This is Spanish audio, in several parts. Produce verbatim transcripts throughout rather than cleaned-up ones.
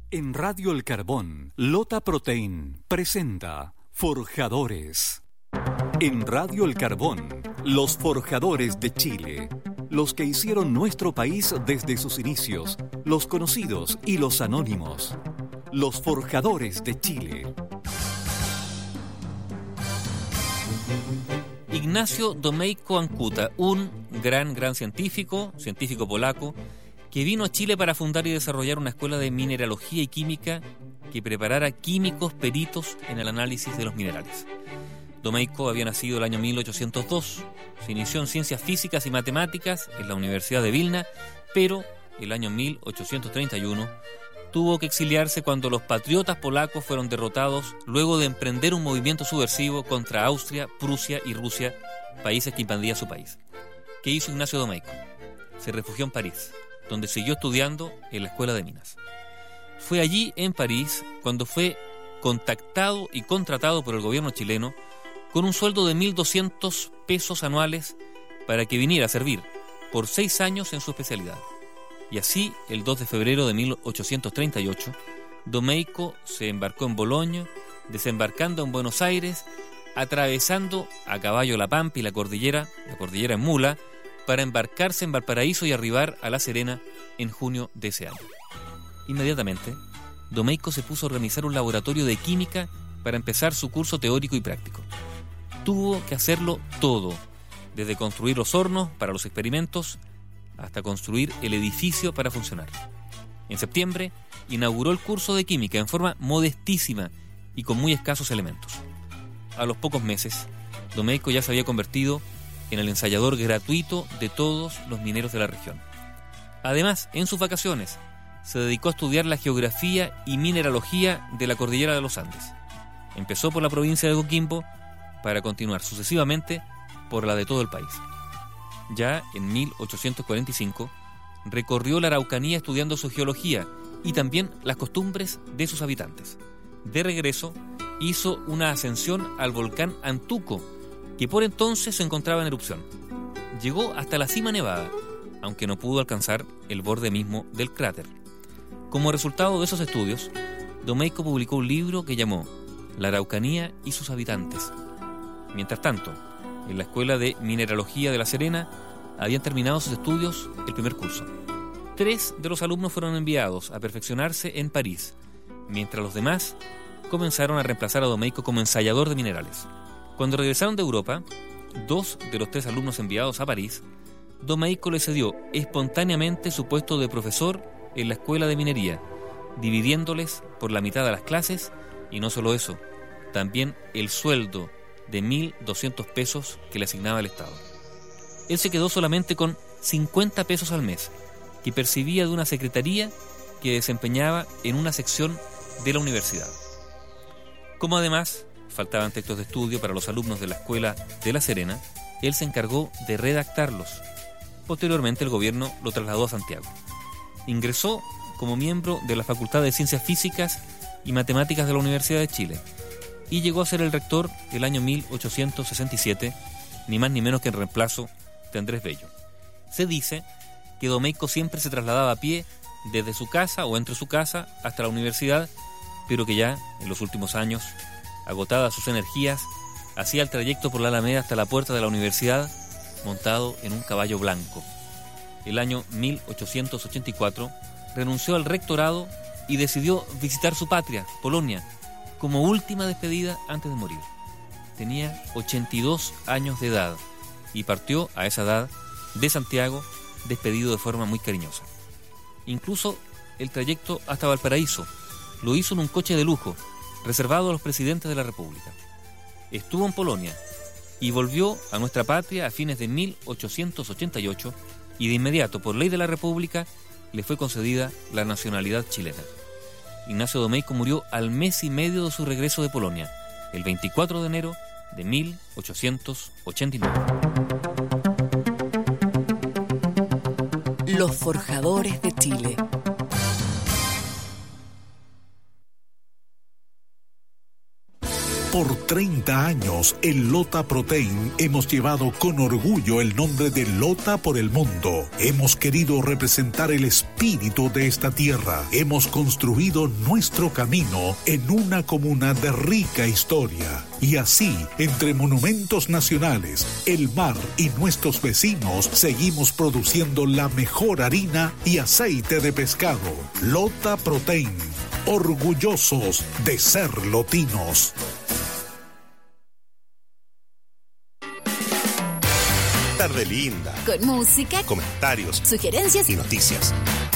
En Radio El Carbón, Lota Protein presenta Forjadores. En Radio El Carbón, los forjadores de Chile. Los que hicieron nuestro país desde sus inicios, los conocidos y los anónimos. Los forjadores de Chile. Ignacio Domejko Ankuta, un gran, gran científico, científico polaco, que vino a Chile para fundar y desarrollar una escuela de mineralogía y química que preparara químicos peritos en el análisis de los minerales. Domejko había nacido el año mil ochocientos dos, se inició en ciencias físicas y matemáticas en la Universidad de Vilna, pero el año mil ochocientos treinta y uno tuvo que exiliarse cuando los patriotas polacos fueron derrotados luego de emprender un movimiento subversivo contra Austria, Prusia y Rusia, países que invadían su país. ¿Qué hizo Ignacio Domejko? Se refugió en París, donde siguió estudiando en la Escuela de Minas. Fue allí, en París, cuando fue contactado y contratado por el gobierno chileno con un sueldo de mil doscientos pesos anuales para que viniera a servir por seis años en su especialidad. Y así, el dos de febrero de mil ochocientos treinta y ocho, Domejko se embarcó en Bolonia, desembarcando en Buenos Aires, atravesando a caballo la Pampa y la cordillera, la cordillera en mula, para embarcarse en Valparaíso y arribar a La Serena en junio de ese año. Inmediatamente, Domejko se puso a organizar un laboratorio de química para empezar su curso teórico y práctico. Tuvo que hacerlo todo, desde construir los hornos para los experimentos hasta construir el edificio para funcionar. En septiembre, inauguró el curso de química en forma modestísima y con muy escasos elementos. A los pocos meses, Domejko ya se había convertido en el ensayador gratuito de todos los mineros de la región. Además, en sus vacaciones, se dedicó a estudiar la geografía y mineralogía de la cordillera de los Andes. Empezó por la provincia de Coquimbo para continuar sucesivamente por la de todo el país. Ya en mil ochocientos cuarenta y cinco, recorrió la Araucanía estudiando su geología y también las costumbres de sus habitantes. De regreso, hizo una ascensión al volcán Antuco, que por entonces se encontraba en erupción. Llegó hasta la cima nevada, aunque no pudo alcanzar el borde mismo del cráter. Como resultado de esos estudios, Domejko publicó un libro que llamó La Araucanía y sus habitantes. Mientras tanto, en la Escuela de Mineralogía de La Serena habían terminado sus estudios el primer curso. Tres de los alumnos fueron enviados a perfeccionarse en París, mientras los demás comenzaron a reemplazar a Domejko como ensayador de minerales. Cuando regresaron de Europa, dos de los tres alumnos enviados a París, Domejko le cedió espontáneamente su puesto de profesor en la Escuela de Minería, dividiéndoles por la mitad de las clases, y no solo eso, también el sueldo de mil doscientos pesos que le asignaba el Estado. Él se quedó solamente con cincuenta pesos al mes, que percibía de una secretaría que desempeñaba en una sección de la universidad. Como además faltaban textos de estudio para los alumnos de la Escuela de La Serena, él se encargó de redactarlos. Posteriormente el gobierno lo trasladó a Santiago. Ingresó como miembro de la Facultad de Ciencias Físicas y Matemáticas de la Universidad de Chile y llegó a ser el rector el año mil ochocientos sesenta y siete, ni más ni menos que en reemplazo de Andrés Bello. Se dice que Domejko siempre se trasladaba a pie desde su casa o entre su casa hasta la universidad, pero que ya en los últimos años, agotadas sus energías, hacía el trayecto por la Alameda hasta la puerta de la universidad montado en un caballo blanco. El año mil ochocientos ochenta y cuatro renunció al rectorado y decidió visitar su patria, Polonia, como última despedida antes de morir. Tenía ochenta y dos años de edad y partió a esa edad de Santiago despedido de forma muy cariñosa. Incluso el trayecto hasta Valparaíso lo hizo en un coche de lujo reservado a los presidentes de la República. Estuvo en Polonia y volvió a nuestra patria a fines de mil ochocientos ochenta y ocho y de inmediato, por ley de la República, le fue concedida la nacionalidad chilena. Ignacio Domejko murió al mes y medio de su regreso de Polonia, el veinticuatro de enero de mil ochocientos ochenta y nueve. Los forjadores de Chile. Por treinta años, en Lota Protein hemos llevado con orgullo el nombre de Lota por el mundo. Hemos querido representar el espíritu de esta tierra. Hemos construido nuestro camino en una comuna de rica historia. Y así, entre monumentos nacionales, el mar y nuestros vecinos, seguimos produciendo la mejor harina y aceite de pescado. Lota Protein, orgullosos de ser lotinos. Tarde linda. Con música, comentarios, sugerencias y noticias.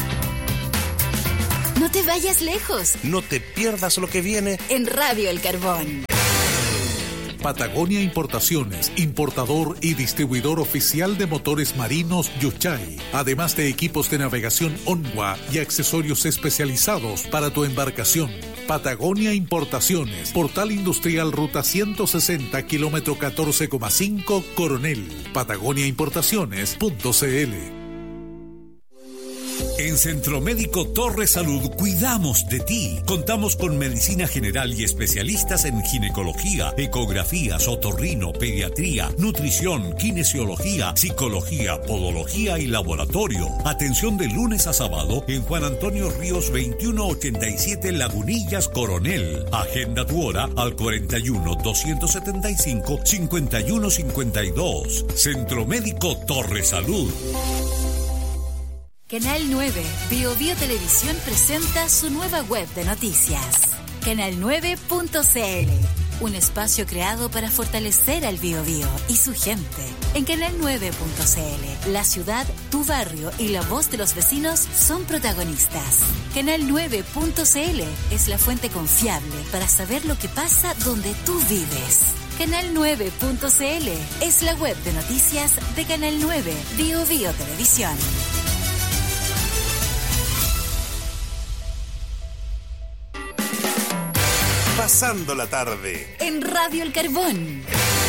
No te vayas lejos. No te pierdas lo que viene en Radio El Carbón. Patagonia Importaciones, importador y distribuidor oficial de motores marinos Yuchay, además de equipos de navegación Onwa y accesorios especializados para tu embarcación. Patagonia Importaciones, Portal Industrial Ruta ciento sesenta, kilómetro catorce coma cinco, Coronel. Patagonia Importaciones punto c l. En Centro Médico Torre Salud cuidamos de ti. Contamos con medicina general y especialistas en ginecología, ecografías, otorrino, pediatría, nutrición, kinesiología, psicología, podología y laboratorio. Atención de lunes a sábado en Juan Antonio Ríos veintiuno ochenta y siete, Lagunillas, Coronel. Agenda tu hora al cuarenta y uno, doscientos setenta y cinco, cincuenta y uno cincuenta y dos. Centro Médico Torre Salud. Canal nueve, Bio Bio Televisión presenta su nueva web de noticias. canal nueve punto c l, un espacio creado para fortalecer al Bio Bio y su gente. En canal nueve punto c l, la ciudad, tu barrio y la voz de los vecinos son protagonistas. canal nueve punto c l es la fuente confiable para saber lo que pasa donde tú vives. canal nueve punto c l es la web de noticias de Canal nueve, Bio Bio Televisión. Pasando la tarde en Radio El Carbón.